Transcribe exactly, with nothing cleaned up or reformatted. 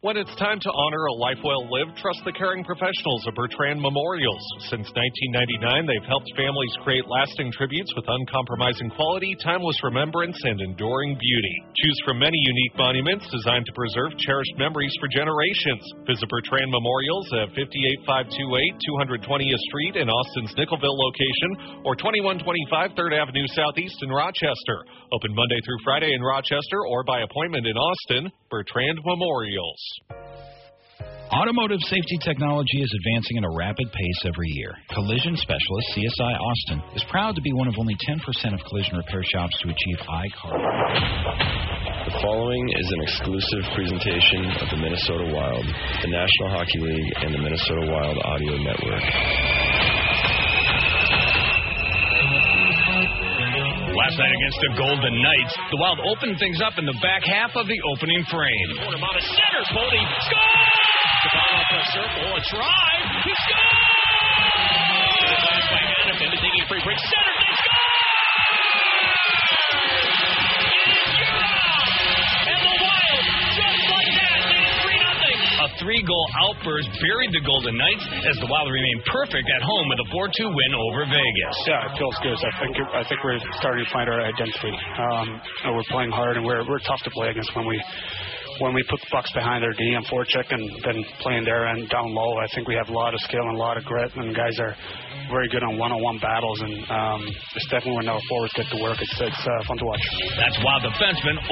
When it's time to honor a life well lived, trust the caring professionals of Bertrand Memorials. Since nineteen ninety-nine, they've helped families create lasting tributes with uncompromising quality, timeless remembrance, and enduring beauty. Choose from many unique monuments designed to preserve cherished memories for generations. Visit Bertrand Memorials at fifty-eight five two eight two twentieth Street in Austin's Nickelville location or twenty-one twenty-five third Avenue Southeast in Rochester. Open Monday through Friday in Rochester or by appointment in Austin. Bertrand Memorials. Automotive safety technology is advancing at a rapid pace every year. Collision Specialist C S I Austin is proud to be one of only ten percent of collision repair shops to achieve I-CAR. The following is an exclusive presentation of the Minnesota Wild, the National Hockey League, and the Minnesota Wild Audio Network. Last night against the Golden Knights, the Wild opened things up in the back half of the opening frame. Corner out of center, Boldy scores! Savannah off the circle, a drive, he scores! To the glass by Hannafin, to taking a free break, center, they score! It is Europe! And the Wild, just like that, lead three nothing. A three-goal outburst buried the Golden Knights as the Wild remained perfect at home with a four two win over Vegas. Yeah, it feels good. I think I think we're starting to find our identity. Um, we're playing hard, and we're we're tough to play against when we when we put the pucks behind our D and forecheck and then playing there and down low. I think we have a lot of skill and a lot of grit, and guys are very good on one-on-one battles. And um, it's definitely when our forwards get to work. It's it's uh, fun to watch. That's Wild defenseman